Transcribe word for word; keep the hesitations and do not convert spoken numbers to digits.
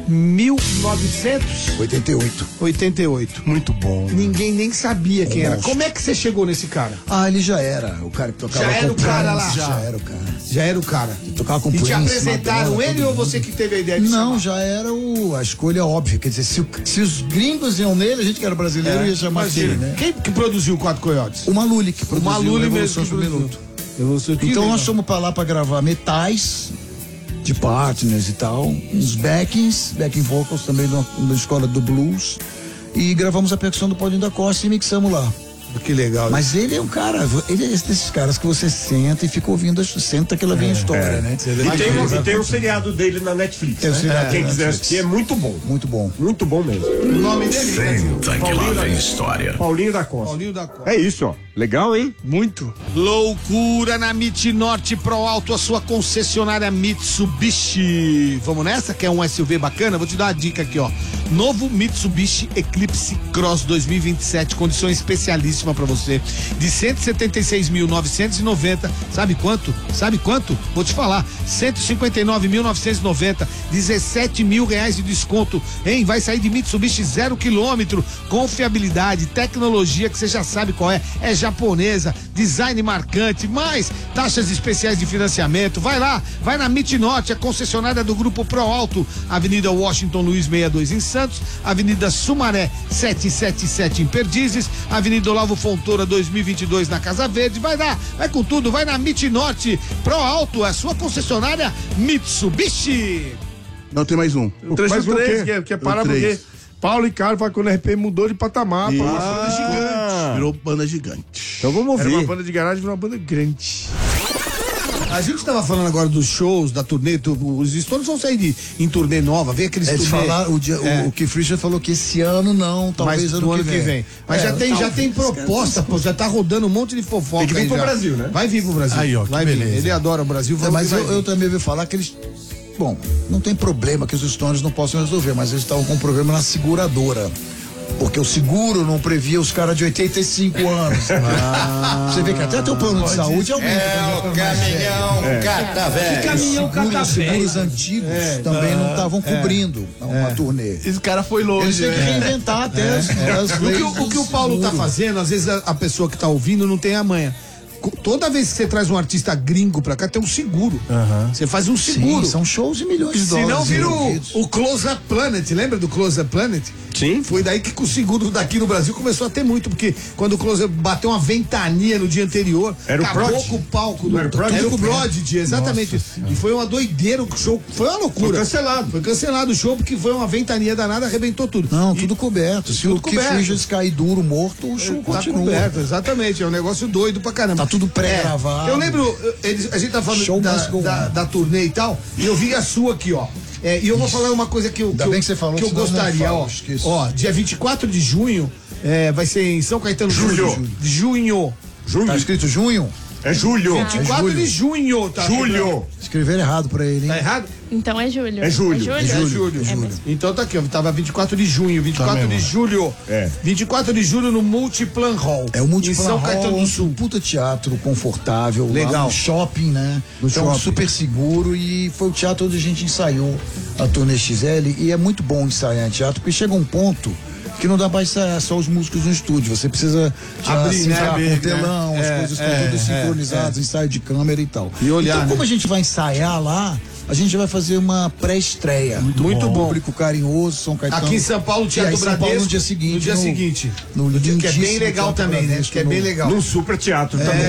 mil novecentos e oitenta e oito. oitenta e oito. Muito bom. Ninguém nem sabia quem era. Monstro. Como é que você chegou nesse cara? Ah, ele já era o cara que tocava Já com era o cara Prince, lá? Já. Já. era o cara. Já era o cara. Tocava com E Prince, te apresentaram Madonna, ele todo ou mundo. você que teve a ideia de Não, chamar? já era o, a escolha óbvia. Quer dizer, se, o- se os gringos iam nele, a gente que era brasileiro ia chamar Imagina. ele, né? Quem que produziu o Quatro Coiotes? O Maluli que O produziu Maluli Revolução mesmo que Sobre produziu. Minuto. Revolução- que Então legal. nós fomos pra lá pra gravar metais de partners e tal, uns backings, backing vocals também da, da escola do blues, e gravamos a percussão do Paulinho da Costa e mixamos lá. Que legal. Mas ele é um cara, ele é desses caras que você senta e fica ouvindo, senta que ela vem a história, né? E tem, um- e tem o seriado dele na Netflix. Tem o né? seriado Quem na quiser Netflix. assistir é muito bom. Muito bom. Muito bom mesmo. O nome dele? Senta que lá vem história. Paulinho da Costa. Paulinho da Costa. É isso, ó. Legal, hein? Muito. Loucura na Mit Norte Pro Alto, a sua concessionária Mitsubishi. Vamos nessa? Quer um S U V bacana? Vou te dar uma dica aqui, ó. Novo Mitsubishi Eclipse Cross dois mil e vinte e sete, condição especialíssima pra você. De cento e setenta e seis mil novecentos e noventa. Sabe quanto? Sabe quanto? Vou te falar. cento e cinquenta e nove mil novecentos e noventa. dezessete mil reais de desconto, hein? Vai sair de Mitsubishi zero quilômetro. Confiabilidade, tecnologia que você já sabe qual é. É japonesa, design marcante, mais taxas especiais de financiamento. Vai lá, vai na Mitnorte, a concessionária do Grupo Pro Alto, Avenida Washington Luiz sessenta e dois em Santos, Avenida Sumaré setecentos e setenta e sete em Perdizes, Avenida Olavo Fontoura dois mil e vinte e dois na Casa Verde. Vai lá, vai com tudo, vai na Mitnorte Pro Alto, a sua concessionária Mitsubishi. Não, tem mais um. O trecho Mas o três, quê? que é, que é O para três. porque Paulo e Carlos vai quando o R P mudou de patamar para uma banda gigante. Virou banda gigante. Então vamos Era uma ouvir. banda de garagem, virou uma banda grande. A gente tava falando agora dos shows, da turnê, tu- os Stones vão sair de, em turnê nova, vem aqueles É, de turnê. falar, o, dia, É. o, o Keith Richards falou que esse ano não, talvez Mas ano, do ano que vem. Mas É, já tem, já talvez, tem cara, proposta, pô, já tá rodando um monte de fofoca. Tem que vir aí pro já. Brasil, né? Vai vir pro Brasil. Aí, ó, que vai vir. beleza. Ele adora o Brasil. É, vamos mas que vai eu, vir. eu também ouvi falar que eles. Bom, não tem problema que os Stones não possam resolver, mas eles estavam com um problema na seguradora. Porque o seguro não previa os caras de oitenta e cinco anos. Você vê que até teu plano de saúde aumenta. É o caminhão catavés. Caminhão Seguro, os catavés. seguros antigos também não estavam cobrindo uma turnê. Esse cara foi longe. Eles têm que né? reinventar até as, as O que, leis o- o que o do Paulo tá seguro. fazendo, às vezes a, a pessoa que tá ouvindo não tem a manha. Co- Toda vez que você traz um artista gringo pra cá, tem um seguro. Você faz um seguro. Sim, são shows de milhões de Se dólares. não vira o, envolvidos. o Close Up Planet, lembra do Close Up Planet? Sim. Foi daí que o seguro daqui no Brasil começou a ter muito, porque quando o Close Up bateu uma ventania no dia anterior, Era o acabou Prodigy? com o palco do Não era o Prodigy? Era o Prodigy, exatamente. E foi uma doideira, o show foi uma loucura. Foi cancelado. Foi cancelado o show porque foi uma ventania danada, arrebentou tudo. Não, E- tudo coberto. Se tudo o Keith coberto. Richards cair duro, morto, o show Tá continua. coberto, exatamente. É um negócio doido pra caramba. Tá tudo pré-gravado. É, eu lembro, eu- eles, a gente tá falando Show da, must go da, on. da turnê e tal, e eu vi a sua aqui, ó. É, e eu vou falar uma coisa que eu, Ainda que eu, bem que você falou, que eu senão eu não gostaria, falo, ó. esqueço. Ó, dia vinte e quatro de junho, é, vai ser em São Caetano do Julho. Sul. De junho. Junho. Tá escrito junho? É julho. vinte e quatro de junho, tá? Julho. Escreveram errado pra ele, hein? Tá errado? Então é julho. É julho. É julho? É julho. É mesmo. Então tá aqui, ó. Tava vinte e quatro de junho, vinte e quatro de julho. É. vinte e quatro de julho no Multiplan Hall. É o Multiplan Em São Hall, Caetano do Sul. um puta teatro confortável. Lá Legal. no shopping, né? No então, shopping. super seguro. E foi o teatro onde a gente ensaiou a turnê X L. E é muito bom ensaiar em teatro, porque chega um ponto que não dá pra ensaiar só os músicos no estúdio. Você precisa já Abrir, se né? entrar Abrir, com o telão, né? as É, coisas é, estão todas é, sincronizadas, ensaio de câmera e tal. E olhar, então, né? como a gente vai ensaiar lá, a gente vai fazer uma pré-estreia. Muito bom. Público carinhoso, São Caetano. Aqui em São Paulo, E Teatro aí, São Paulo Bradesco. no dia seguinte. No dia no- seguinte. No que é bem lindíssimo legal Teatro também, né? Bradesco, Que é bem no- legal. Num super teatro É, também.